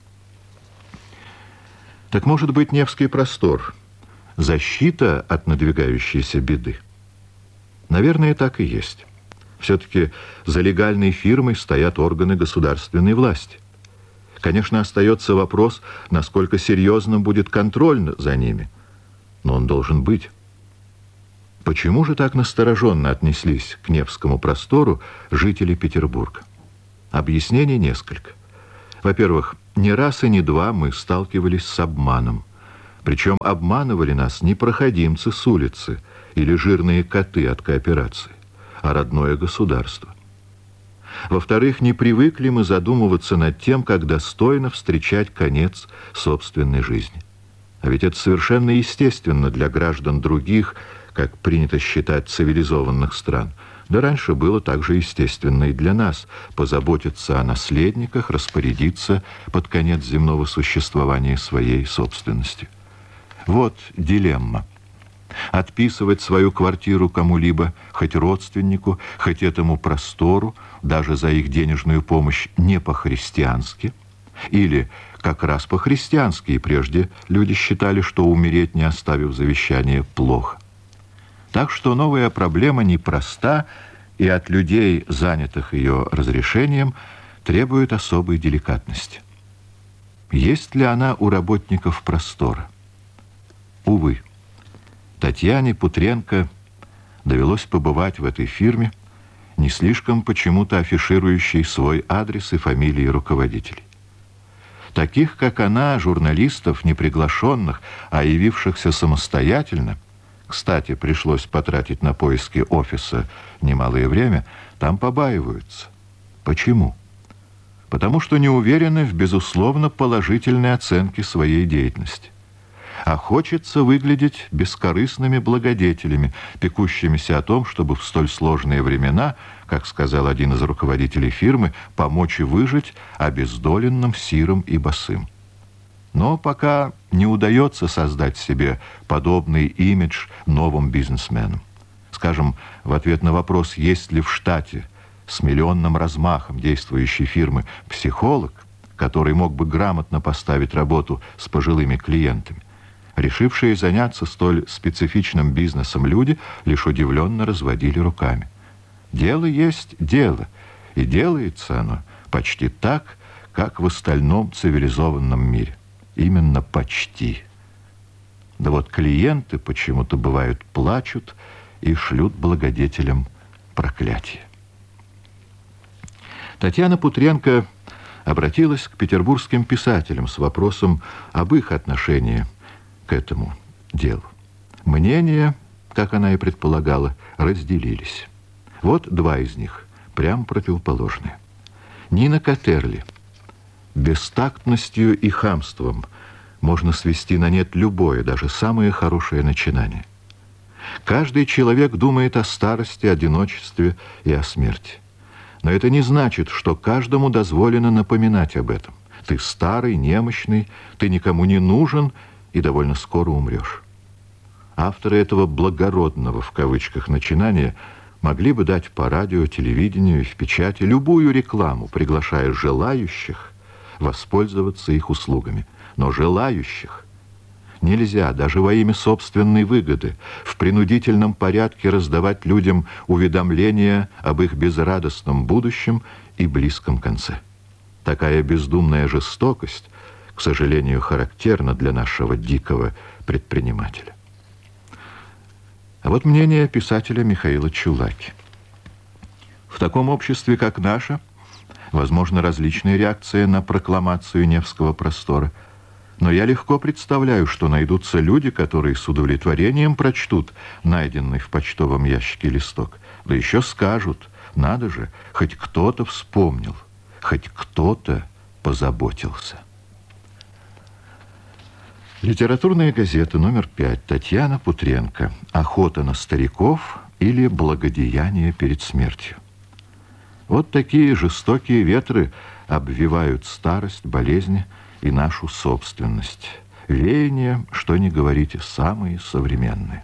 Так может быть, Невский простор — защита от надвигающейся беды? Наверное, так и есть. Все-таки за легальной фирмой стоят органы государственной власти. Конечно, остается вопрос, насколько серьезным будет контроль за ними. Но он должен быть. Почему же так настороженно отнеслись к Невскому простору жители Петербурга? Объяснений несколько. Во-первых, не раз и не два мы сталкивались с обманом. Причем обманывали нас не проходимцы с улицы или жирные коты от кооперации, а родное государство. Во-вторых, не привыкли мы задумываться над тем, как достойно встречать конец собственной жизни. А ведь это совершенно естественно для граждан других, как принято считать, цивилизованных стран. Да раньше было также естественно и для нас позаботиться о наследниках, распорядиться под конец земного существования своей собственностью. Вот дилемма. Отписывать свою квартиру кому-либо, хоть родственнику, хоть этому простору, даже за их денежную помощь, не по-христиански, или как раз по-христиански, и прежде люди считали, что умереть, не оставив завещание, плохо. Так что новая проблема непроста, и от людей, занятых ее разрешением, требует особой деликатности. Есть ли она у работников простора? Увы. Татьяне Путренко довелось побывать в этой фирме, не слишком почему-то афиширующей свой адрес и фамилии руководителей. Таких, как она, журналистов, не приглашенных, а явившихся самостоятельно, кстати, пришлось потратить на поиски офиса немалое время, там побаиваются. Почему? Потому что не уверены в, безусловно, положительной оценке своей деятельности. А хочется выглядеть бескорыстными благодетелями, пекущимися о том, чтобы в столь сложные времена, как сказал один из руководителей фирмы, помочь и выжить обездоленным, сирым и босым. Но пока не удается создать себе подобный имидж новым бизнесменам. Скажем, в ответ на вопрос, есть ли в штате с миллионным размахом действующей фирмы психолог, который мог бы грамотно поставить работу с пожилыми клиентами, решившие заняться столь специфичным бизнесом люди лишь удивленно разводили руками. Дело есть дело, и делается оно почти так, как в остальном цивилизованном мире. Именно почти. Да вот клиенты почему-то бывают плачут и шлют благодетелям проклятие. Татьяна Путренко обратилась к петербургским писателям с вопросом об их отношении к этому делу. Мнения, как она и предполагала, разделились. Вот два из них, прям противоположные. Нина Катерли. Бестактностью и хамством можно свести на нет любое, даже самое хорошее начинание. Каждый человек думает о старости, одиночестве и о смерти. Но это не значит, что каждому дозволено напоминать об этом. Ты старый, немощный, ты никому не нужен и довольно скоро умрешь. Авторы этого «благородного» в кавычках начинания могли бы дать по радио, телевидению и в печати любую рекламу, приглашая желающих воспользоваться их услугами. Но желающих нельзя даже во имя собственной выгоды в принудительном порядке раздавать людям уведомления об их безрадостном будущем и близком конце. Такая бездумная жестокость, к сожалению, характерна для нашего дикого предпринимателя. А вот мнение писателя Михаила Чулаки. В таком обществе, как наше, возможно, различная реакция на прокламацию Невского простора. Но я легко представляю, что найдутся люди, которые с удовлетворением прочтут найденный в почтовом ящике листок. Да еще скажут, надо же, хоть кто-то вспомнил, хоть кто-то позаботился. Литературная газета номер 5. Татьяна Путренко. «Охота на стариков» или «Благодеяние перед смертью». Вот такие жестокие ветры обвивают старость, болезни и нашу собственность. Веяния, что ни говорите, самые современные.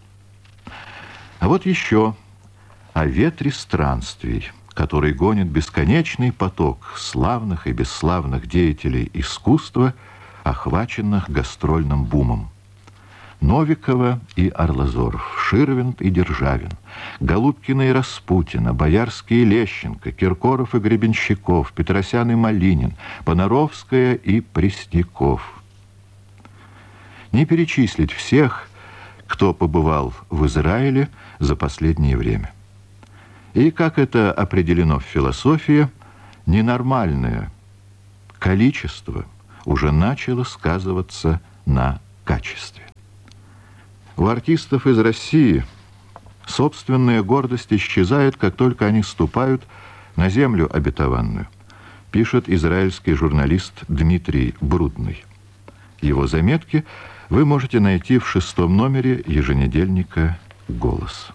А вот еще о ветре странствий, который гонит бесконечный поток славных и бесславных деятелей искусства, охваченных гастрольным бумом. Новикова и Арлазоров. Ширвинд и Державин, Голубкина и Распутина, Боярский и Лещенко, Киркоров и Гребенщиков, Петросян и Малинин, Понаровская и Пресняков. Не перечислить всех, кто побывал в Израиле за последнее время. И, как это определено в философии, ненормальное количество уже начало сказываться на качестве. У артистов из России собственная гордость исчезает, как только они ступают на землю обетованную, пишет израильский журналист Дмитрий Брудный. Его заметки вы можете найти в 6-м номере еженедельника «Голос».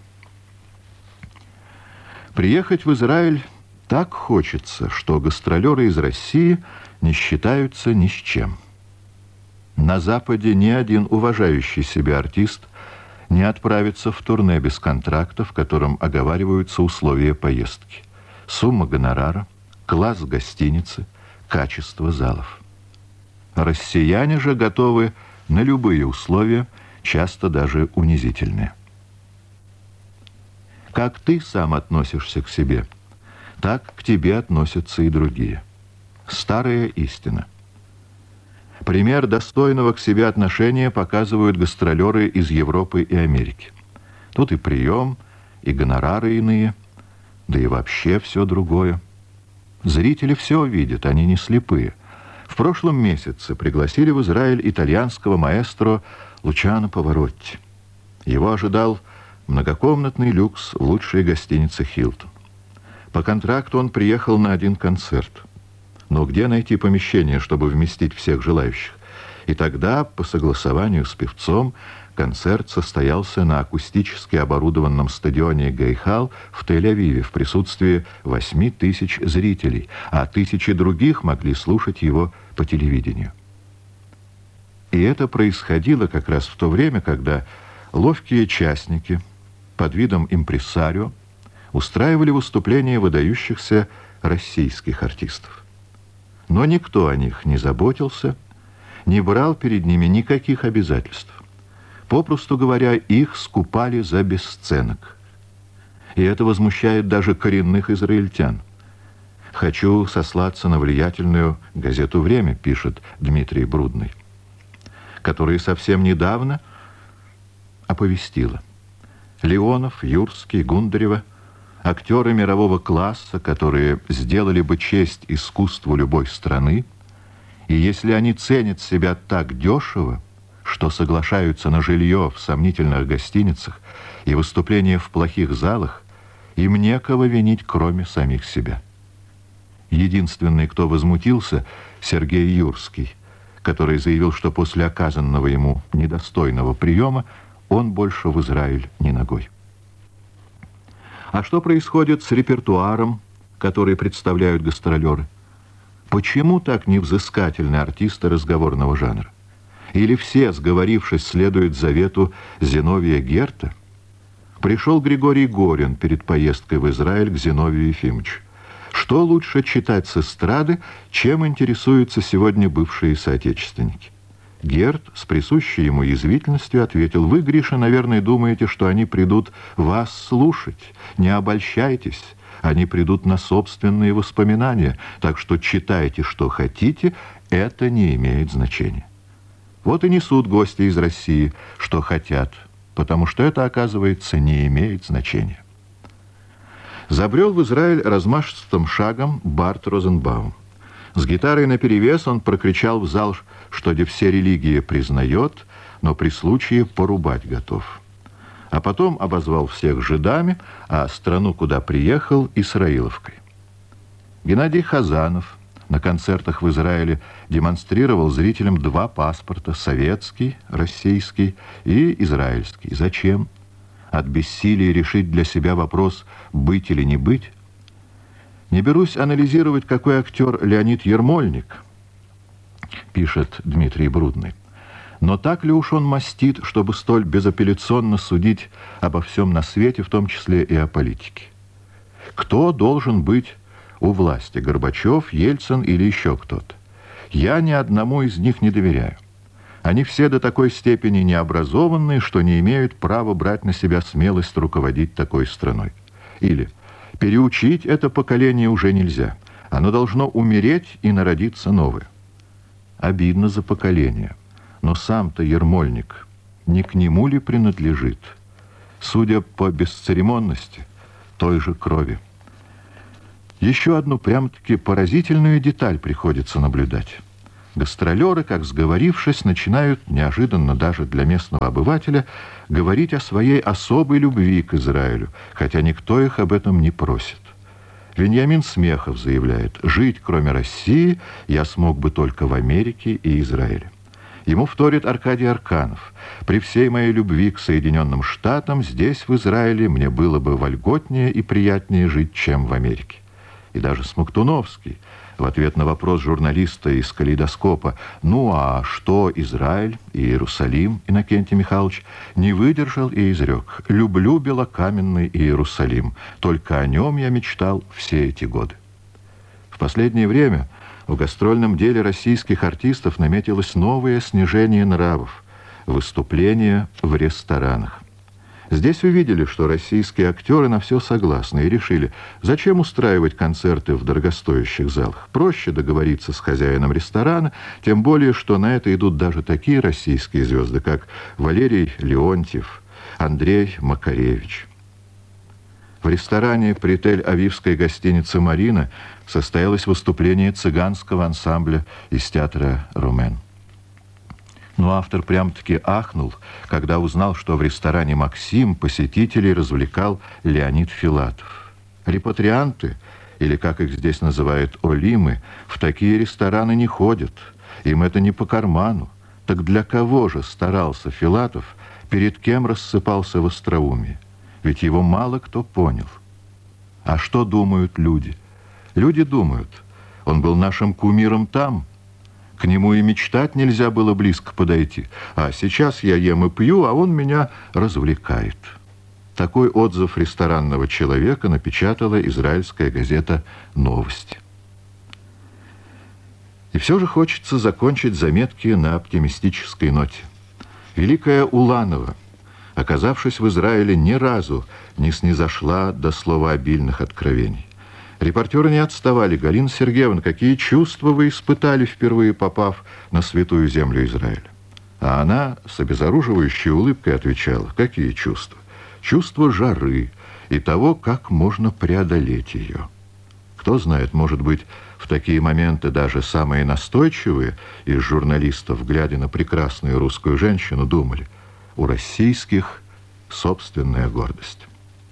Приехать в Израиль так хочется, что гастролеры из России не считаются ни с чем. На Западе ни один уважающий себя артист не отправится в турне без контракта, в котором оговариваются условия поездки: сумма гонорара, класс гостиницы, качество залов. Россияне же готовы на любые условия, часто даже унизительные. Как ты сам относишься к себе, так к тебе относятся и другие. Старая истина. Пример достойного к себе отношения показывают гастролеры из Европы и Америки. Тут и прием, и гонорары иные, да и вообще все другое. Зрители все видят, они не слепые. В прошлом месяце пригласили в Израиль итальянского маэстро Лучано Паваротти. Его ожидал многокомнатный люкс в лучшей гостинице «Хилтон». По контракту он приехал на один концерт. Но где найти помещение, чтобы вместить всех желающих? И тогда, по согласованию с певцом, концерт состоялся на акустически оборудованном стадионе Гейхал в Тель-Авиве в присутствии 8000 зрителей, а тысячи других могли слушать его по телевидению. И это происходило как раз в то время, когда ловкие частники под видом импресарио устраивали выступления выдающихся российских артистов. Но никто о них не заботился, не брал перед ними никаких обязательств. Попросту говоря, их скупали за бесценок. И это возмущает даже коренных израильтян. «Хочу сослаться на влиятельную газету «Время», пишет Дмитрий Брудный, которая совсем недавно оповестила: Леонов, Юрский, Гундарева — актеры мирового класса, которые сделали бы честь искусству любой страны, и если они ценят себя так дешево, что соглашаются на жилье в сомнительных гостиницах и выступления в плохих залах, им некого винить, кроме самих себя. Единственный, кто возмутился, Сергей Юрский, который заявил, что после оказанного ему недостойного приема он больше в Израиль ни ногой. А что происходит с репертуаром, который представляют гастролеры? Почему так невзыскательны артисты разговорного жанра? Или все, сговорившись, следуют завету Зиновия Герта? Пришел Григорий Горин перед поездкой в Израиль к Зиновию Ефимовичу. Что лучше читать с эстрады, чем интересуются сегодня бывшие соотечественники? Герт с присущей ему язвительностью ответил: «Вы, Гриша, наверное, думаете, что они придут вас слушать. Не обольщайтесь, они придут на собственные воспоминания, так что читайте, что хотите, это не имеет значения». Вот и несут гости из России, что хотят, потому что это, оказывается, не имеет значения. Забрел в Израиль размашистым шагом Барт Розенбаум. С гитарой наперевес он прокричал в зал, что де все религии признает, но при случае порубать готов. А потом обозвал всех жидами, а страну, куда приехал, Исраиловкой. Геннадий Хазанов на концертах в Израиле демонстрировал зрителям 2 паспорта: советский, российский и израильский. Зачем? От бессилия решить для себя вопрос «быть или не быть»? Не берусь анализировать, какой актер Леонид Ермольник, пишет Дмитрий Брудный. Но так ли уж он мастит, чтобы столь безапелляционно судить обо всем на свете, в том числе и о политике? Кто должен быть у власти: Горбачев, Ельцин или еще кто-то? Я ни одному из них не доверяю. Они все до такой степени необразованные, что не имеют права брать на себя смелость руководить такой страной. Или переучить это поколение уже нельзя. Оно должно умереть и народиться новое. Обидно за поколение. Но сам-то Ермольник не к нему ли принадлежит? Судя по бесцеремонности, той же крови. Еще одну прям-таки поразительную деталь приходится наблюдать. Гастролеры, как сговорившись, начинают, неожиданно даже для местного обывателя, говорить о своей особой любви к Израилю, хотя никто их об этом не просит. Веньямин Смехов заявляет: «Жить, кроме России, я смог бы только в Америке и Израиле». Ему вторит Аркадий Арканов: «При всей моей любви к Соединенным Штатам, здесь, в Израиле, мне было бы вольготнее и приятнее жить, чем в Америке». И даже Смоктуновский в ответ на вопрос журналиста из «Калейдоскопа» «Ну а что Израиль и Иерусалим, Иннокентий Михайлович?» не выдержал и изрек: «Люблю белокаменный Иерусалим, только о нем я мечтал все эти годы». В последнее время в гастрольном деле российских артистов наметилось новое снижение нравов – выступления в ресторанах. Здесь увидели, что российские актеры на все согласны, и решили, зачем устраивать концерты в дорогостоящих залах. Проще договориться с хозяином ресторана, тем более, что на это идут даже такие российские звезды, как Валерий Леонтьев, Андрей Макаревич. В ресторане при Тель-Авивской гостинице «Марина» состоялось выступление цыганского ансамбля из театра «Румен». Но автор прям-таки ахнул, когда узнал, что в ресторане «Максим» посетителей развлекал Леонид Филатов. Репатрианты, или, как их здесь называют, олимы, в такие рестораны не ходят. Им это не по карману. Так для кого же старался Филатов, перед кем рассыпался в остроумии? Ведь его мало кто понял. А что думают люди? Люди думают: он был нашим кумиром там, к нему и мечтать нельзя было близко подойти. А сейчас я ем и пью, а он меня развлекает. Такой отзыв ресторанного человека напечатала израильская газета «Новости». И все же хочется закончить заметки на оптимистической ноте. Великая Уланова, оказавшись в Израиле, ни разу не снизошла до словообильных откровений. Репортеры не отставали. «Галина Сергеевна, какие чувства вы испытали, впервые попав на святую землю Израиля?» А она с обезоруживающей улыбкой отвечала: «Какие чувства? Чувство жары и того, как можно преодолеть ее». Кто знает, может быть, в такие моменты даже самые настойчивые из журналистов, глядя на прекрасную русскую женщину, думали: у российских собственная гордость.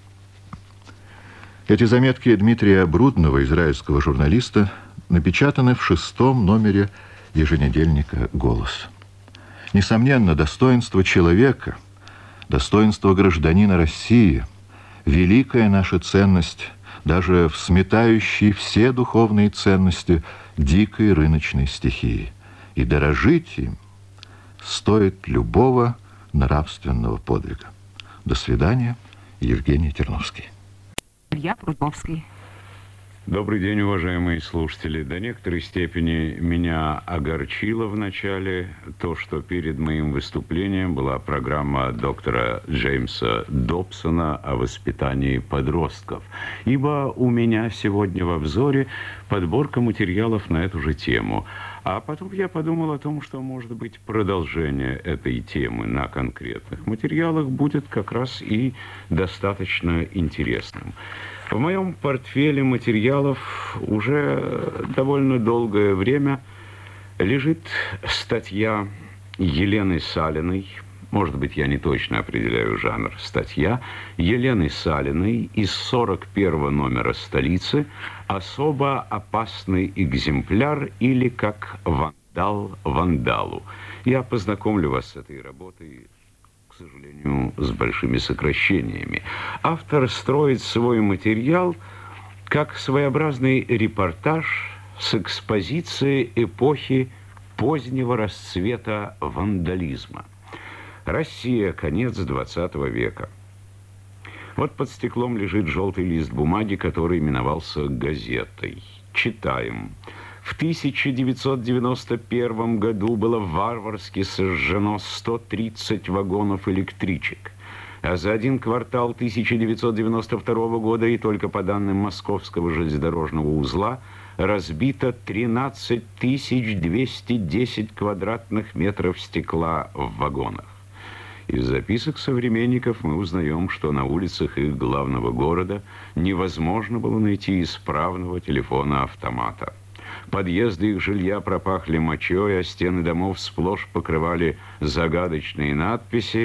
Эти заметки Дмитрия Брудного, израильского журналиста, напечатаны в 6-м номере еженедельника «Голос». Несомненно, достоинство человека, достоинство гражданина России – великая наша ценность, даже в сметающей все духовные ценности дикой рыночной стихии. И дорожить им стоит любого нравственного подвига. До свидания, Евгений Терновский. Илья Прудовский. Добрый день, уважаемые слушатели. До некоторой степени меня огорчило в начале то, что перед моим выступлением была программа доктора Джеймса Добсона о воспитании подростков, ибо у меня сегодня во взоре подборка материалов на эту же тему. А потом я подумал о том, что, может быть, продолжение этой темы на конкретных материалах будет как раз и достаточно интересным. В моем портфеле материалов уже довольно долгое время лежит статья Елены Салиной, может быть, я не точно определяю жанр, статья Елены Салиной из 41-го номера «Столицы» «Особо опасный экземпляр» или как «Вандал вандалу». Я познакомлю вас с этой работой, к сожалению, с большими сокращениями. Автор строит свой материал как своеобразный репортаж с экспозиции эпохи позднего расцвета вандализма. Россия, конец 20 века. Вот под стеклом лежит желтый лист бумаги, который именовался газетой. Читаем. В В 1991 году было варварски сожжено 130 вагонов электричек. А за один квартал 1992 года, и только по данным Московского железнодорожного узла, разбито 13 210 квадратных метров стекла в вагонах. Из записок современников мы узнаем, что на улицах их главного города невозможно было найти исправного телефона-автомата. Подъезды их жилья пропахли мочой, а стены домов сплошь покрывали загадочные надписи,